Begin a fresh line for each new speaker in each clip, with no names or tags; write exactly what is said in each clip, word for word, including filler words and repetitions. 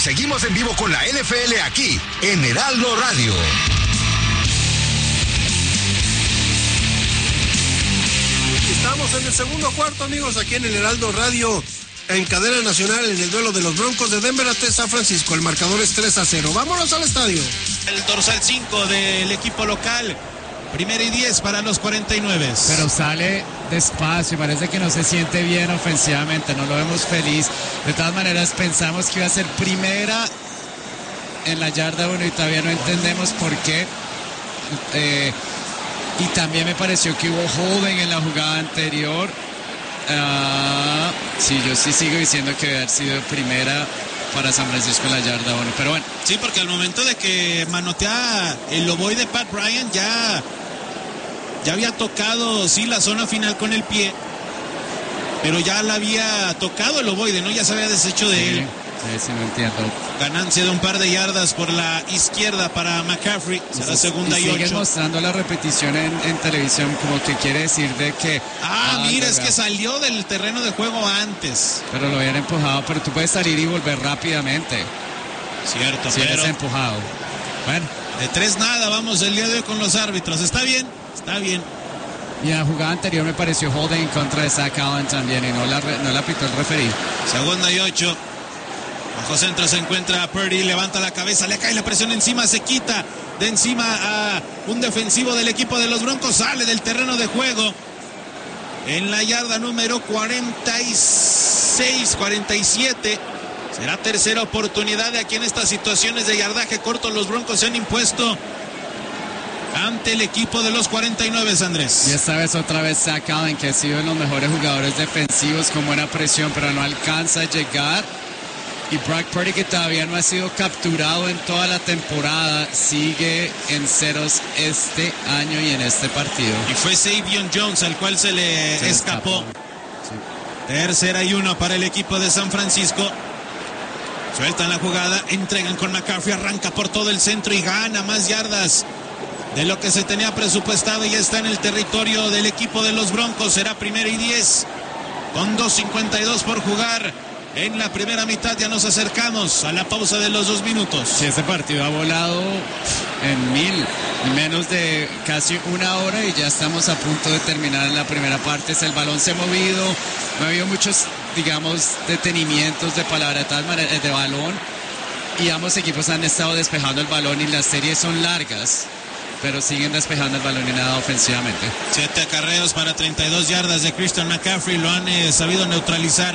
seguimos en vivo con la N F L aquí, en Heraldo Radio.
Estamos en el segundo cuarto, amigos, aquí en el Heraldo Radio, en cadena nacional, en el duelo de los Broncos de Denver ante San Francisco. El marcador es tres a cero. Vámonos al estadio.
El dorsal cinco del equipo local. Primera y diez para los cuarenta y nueve.
Pero sale despacio, parece que no se siente bien ofensivamente, no lo vemos feliz. De todas maneras, pensamos que iba a ser primera en la yarda uno y todavía no entendemos por qué. Eh, y también me pareció que hubo holding en la jugada anterior. Uh, sí, yo sí sigo diciendo que debe haber sido primera para San Francisco en la yarda uno, pero bueno.
Sí, porque al momento de que manotea el loboy de Pat Bryant ya, ya había tocado, sí, la zona final con el pie, pero ya la había tocado el loboide, ¿no? Ya se había deshecho de
sí,
él.
Sí, sí, no entiendo.
Ganancia de un par de yardas por la izquierda para McCaffrey. Será segunda y,
y
ocho.
Siguen mostrando la repetición en, en televisión, como que quiere decir de que...
Ah, ah mira, es
vea.
que salió del terreno de juego antes.
Pero lo habían empujado, pero tú puedes salir y volver rápidamente.
Cierto,
si
pero...
eres empujado. Bueno.
De tres nada, vamos el día de hoy con los árbitros. ¿Está bien? Está bien.
Y en la jugada anterior me pareció holding en contra de Zach Allen también, y no la, no la pitó el referí.
Segunda y ocho. Bajo centro se encuentra Purdy, levanta la cabeza, le cae la presión encima, se quita de encima a un defensivo del equipo de los Broncos, sale del terreno de juego en la yarda número cuarenta y seis, cuarenta y siete. Será tercera oportunidad de aquí en estas situaciones de yardaje corto. Los Broncos se han impuesto ante el equipo de los cuarenta y nueve, Andrés.
Y esta vez otra vez Zach Allen, que ha sido uno de los mejores jugadores defensivos con buena presión, pero no alcanza a llegar. Y Brock Purdy, que todavía no ha sido capturado en toda la temporada, sigue en ceros este año y en este partido.
Y fue Savion Jones al cual se le se escapó. Sí. Tercera y uno para el equipo de San Francisco. Sueltan la jugada, entregan con McCaffrey, arranca por todo el centro y gana más yardas de lo que se tenía presupuestado y ya está en el territorio del equipo de los Broncos. Será primera y diez con dos cincuenta y dos por jugar. En la primera mitad ya nos acercamos a la pausa de los dos minutos.
Sí, ese partido ha volado en mil, menos de casi una hora y ya estamos a punto de terminar en la primera parte. El balón se ha movido, no ha habido muchos, digamos, detenimientos de palabra, de tal manera, de balón, y ambos equipos han estado despejando el balón y las series son largas, pero siguen despejando el balón y nada ofensivamente.
Siete acarreos para treinta y dos yardas de Christian McCaffrey, lo han eh, sabido neutralizar.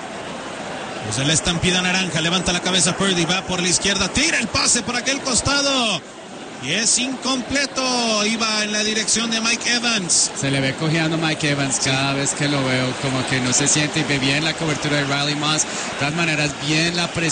Pues la estampida naranja, levanta la cabeza Purdy, va por la izquierda, tira el pase por aquel costado y es incompleto, iba en la dirección de Mike Evans.
Se le ve cojeando Mike Evans cada vez que lo veo, como que no se siente y ve bien la cobertura de Riley Moss. De todas maneras, bien la presión